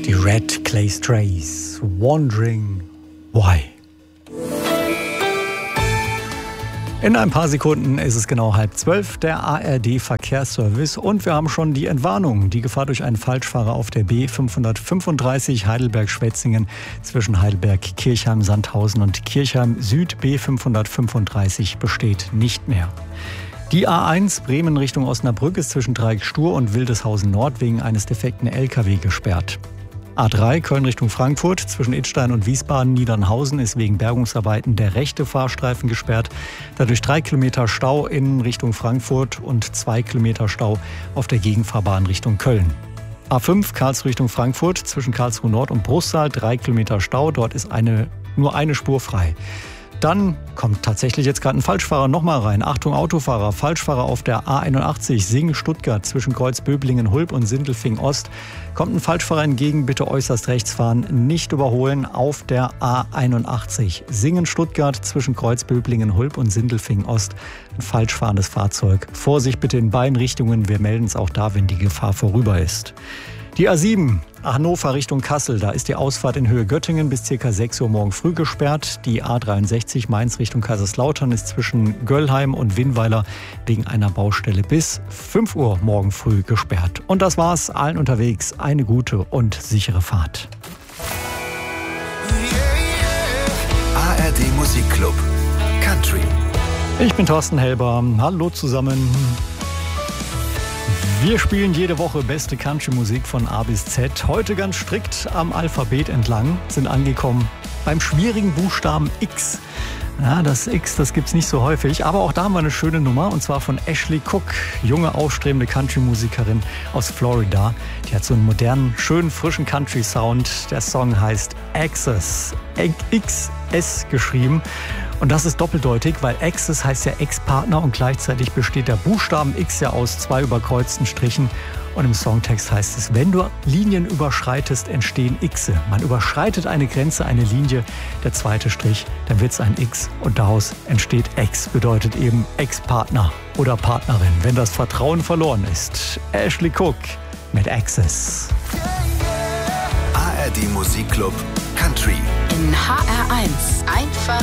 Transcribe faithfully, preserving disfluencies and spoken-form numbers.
Die Red Clay Strays, Wondering Why. In ein paar Sekunden ist es genau halb zwölf, der A R D-Verkehrsservice, und wir haben schon die Entwarnung. Die Gefahr durch einen Falschfahrer auf der B fünfhundertfünfunddreißig Heidelberg-Schwetzingen zwischen Heidelberg, Kirchheim, Sandhausen und Kirchheim Süd B fünfhundertfünfunddreißig besteht nicht mehr. Die A eins Bremen Richtung Osnabrück ist zwischen Dreieck-Stur und Wildeshausen Nord wegen eines defekten L K W gesperrt. A drei Köln Richtung Frankfurt zwischen Idstein und Wiesbaden-Niedernhausen ist wegen Bergungsarbeiten der rechte Fahrstreifen gesperrt. Dadurch drei Kilometer Stau in Richtung Frankfurt und zwei Kilometer Stau auf der Gegenfahrbahn Richtung Köln. A fünf Karlsruhe Richtung Frankfurt zwischen Karlsruhe Nord und Bruchsal drei Kilometer Stau. Dort ist eine, nur eine Spur frei. Dann kommt tatsächlich jetzt gerade ein Falschfahrer nochmal rein. Achtung Autofahrer, Falschfahrer auf der A einundachtzig Singen-Stuttgart zwischen Kreuzböblingen-Hulb und Sindelfing-Ost. Kommt ein Falschfahrer entgegen, bitte äußerst rechts fahren, nicht überholen auf der A einundachtzig Singen-Stuttgart zwischen Kreuzböblingen-Hulb und Sindelfing-Ost. Ein falsch fahrendes Fahrzeug. Vorsicht bitte in beiden Richtungen, wir melden es auch da, wenn die Gefahr vorüber ist. Die A sieben, Hannover Richtung Kassel, da ist die Ausfahrt in Höhe Göttingen bis ca. sechs Uhr morgen früh gesperrt. Die A dreiundsechzig Mainz Richtung Kaiserslautern ist zwischen Göllheim und Winnweiler wegen einer Baustelle bis fünf Uhr morgen früh gesperrt. Und das war's, allen unterwegs eine gute und sichere Fahrt. A R D Musikclub Country. Ich bin Thorsten Helber, hallo zusammen. Wir spielen jede Woche beste Country-Musik von A bis Z. Heute ganz strikt am Alphabet entlang, sind angekommen beim schwierigen Buchstaben X. Ja, das X, das gibt's nicht so häufig, aber auch da haben wir eine schöne Nummer, und zwar von Ashley Cook, junge, aufstrebende Country-Musikerin aus Florida. Die hat so einen modernen, schönen, frischen Country-Sound. Der Song heißt Access, X S geschrieben. Und das ist doppeldeutig, weil Access heißt ja Ex-Partner und gleichzeitig besteht der Buchstaben X ja aus zwei überkreuzten Strichen. Und im Songtext heißt es, wenn du Linien überschreitest, entstehen Xe. Man überschreitet eine Grenze, eine Linie, der zweite Strich, dann wird es ein X und daraus entsteht Ex, bedeutet eben Ex-Partner oder Partnerin, wenn das Vertrauen verloren ist. Ashley Cook mit Access. A R D Musikclub Country. In H R eins einfach